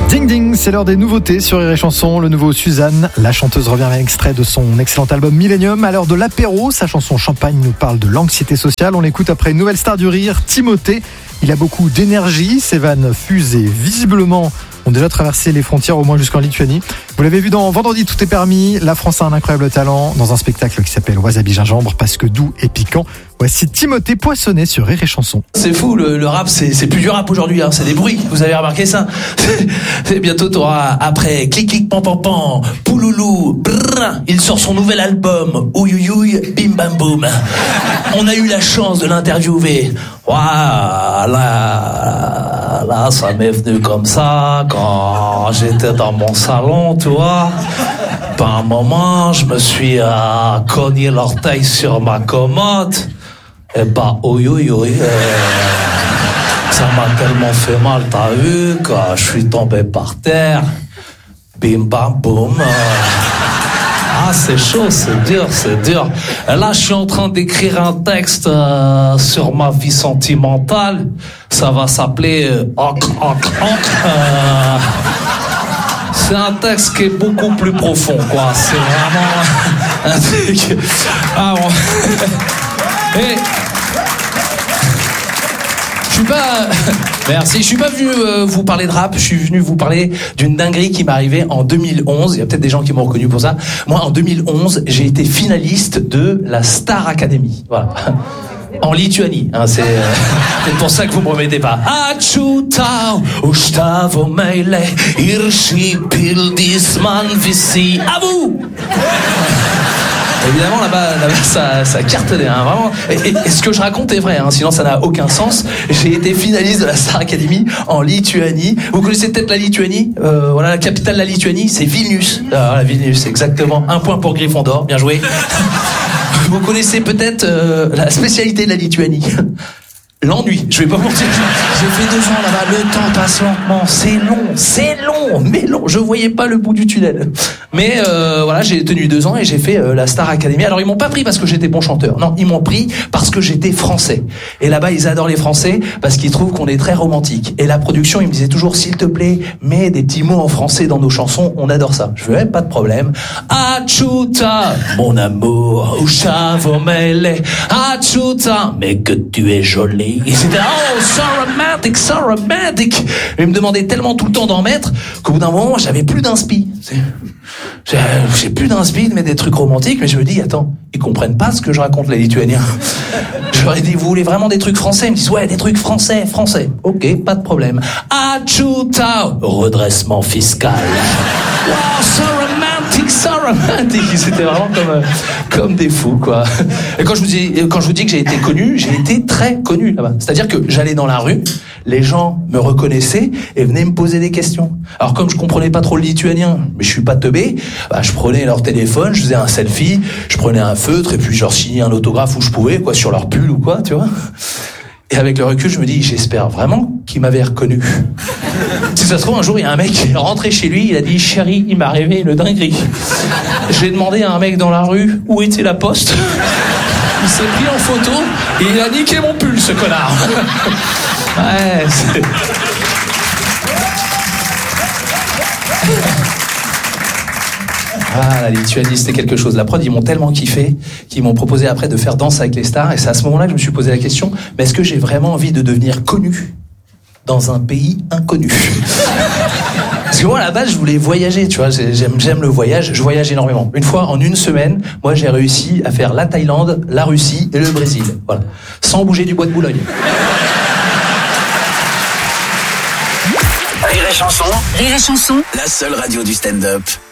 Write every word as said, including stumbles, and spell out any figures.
Ding ding, c'est l'heure des nouveautés sur Rire et Chanson. Le nouveau Suzanne, la chanteuse revient avec un extrait de son excellent album Millennium. À l'heure de l'apéro, sa chanson Champagne nous parle de l'anxiété sociale. On l'écoute après une nouvelle star du rire, Timothée. Il a beaucoup d'énergie, ses vannes fusent et visiblement ont déjà traversé les frontières, au moins jusqu'en Lituanie. Vous l'avez vu dans Vendredi, tout est permis. La France a un incroyable talent dans un spectacle qui s'appelle Wasabi Gingembre parce que doux et piquant. Voici Timothée Poissonnet sur Rire et Chanson. C'est fou, le, le rap, c'est, c'est plus du rap aujourd'hui, hein, c'est des bruits. Vous avez remarqué ça? C'est, bientôt, t'auras après clic clic pan pan pan, pouloulou, brrr, il sort son nouvel album, ouïouïouï, bim bam boum. On a eu la chance de l'interviewer. Waouh, là, là, ça m'est venu comme ça quand j'étais dans mon salon, tu vois. Par un moment, je me suis euh, cogné l'orteil sur ma commode. Et bah, oui, oui, oui. Euh, ça m'a tellement fait mal, t'as vu, que je suis tombé par terre. Bim, bam, boum. Euh, ah, c'est chaud, c'est dur, c'est dur. Et là, je suis en train d'écrire un texte euh, sur ma vie sentimentale. Ça va s'appeler euh, Oc, Oc, Oc. Euh, c'est un texte qui est beaucoup plus profond, quoi. C'est vraiment un truc. Ah bon. Et je suis pas. Merci. Je suis pas venu euh, vous parler de rap. Je suis venu vous parler d'une dinguerie qui m'est arrivée en deux mille onze. Il y a peut-être des gens qui m'ont reconnu pour ça. Moi, en deux mille onze, j'ai été finaliste de la Star Academy. Voilà. En Lituanie, hein, c'est euh, peut-être pour ça que vous me remettez pas. Achutau, ustavo meile, irshi pildisman visi. À vous. Évidemment, là-bas, là-bas ça, ça cartonnait, hein, vraiment. Et, et, et ce que je raconte est vrai, hein, sinon ça n'a aucun sens. J'ai été finaliste de la Star Academy en Lituanie. Vous connaissez peut-être la Lituanie, euh, voilà, la capitale de la Lituanie, c'est Vilnius. Ah, voilà, Vilnius, exactement. Un point pour Gryffondor, bien joué. Vous connaissez peut-être euh, la spécialité de la Lituanie. L'ennui, je vais pas mentir. J'ai fait deux ans là-bas, le temps passe lentement, c'est long, c'est long, mais long. Je voyais pas le bout du tunnel. Mais euh, voilà, j'ai tenu deux ans et j'ai fait euh, la Star Academy. Alors ils m'ont pas pris parce que j'étais bon chanteur, non, ils m'ont pris parce que j'étais français. Et là-bas, ils adorent les Français parce qu'ils trouvent qu'on est très romantique. Et la production, ils me disaient toujours, s'il te plaît, mets des petits mots en français dans nos chansons, on adore ça. Je fais, pas de problème. Achuta, mon amour, Ushavomele, Achuta, mais que tu es jolie. Et c'était oh so romantic, so romantic. Et ils me demandaient tellement tout le temps d'en mettre qu'au bout d'un moment j'avais plus d'inspi. J'ai, j'ai plus d'inspi de mettre des trucs romantiques, mais je me dis attends, ils comprennent pas ce que je raconte les Lituaniens. Je leur ai dit vous voulez vraiment des trucs français? Ils me disent ouais des trucs français, français. Ok, pas de problème. Achuta, redressement fiscal. Wow, so romantic, so romantic. C'était vraiment comme euh, comme des fous quoi. Et quand je vous dis quand je vous dis que j'ai été connu, j'ai été très connu là-bas. C'est-à-dire que j'allais dans la rue, les gens me reconnaissaient et venaient me poser des questions. Alors comme je comprenais pas trop le lituanien, mais je suis pas teubé, bah je prenais leur téléphone, je faisais un selfie, je prenais un feutre et puis je leur signais un autographe où je pouvais quoi sur leur pull ou quoi, tu vois. Et avec le recul, je me dis, j'espère vraiment qu'il m'avait reconnu. Si ça se trouve, un jour, il y a un mec qui est rentré chez lui, il a dit, chérie, il m'est arrivé une dinguerie. J'ai demandé à un mec dans la rue où était la poste. Il s'est pris en photo et il a niqué mon pull, ce connard. Ouais, c'est... Ah, la Lituanie, c'était quelque chose. La prod, ils m'ont tellement kiffé qu'ils m'ont proposé après de faire Danse avec les stars. Et c'est à ce moment-là que je me suis posé la question, mais est-ce que j'ai vraiment envie de devenir connu dans un pays inconnu? Parce que moi, à la base, je voulais voyager, tu vois. J'aime, j'aime le voyage. Je voyage énormément. Une fois, en une semaine, moi, j'ai réussi à faire la Thaïlande, la Russie et le Brésil. Voilà. Sans bouger du bois de Boulogne. Rire et Chanson. Rire et Chanson. La seule radio du stand-up.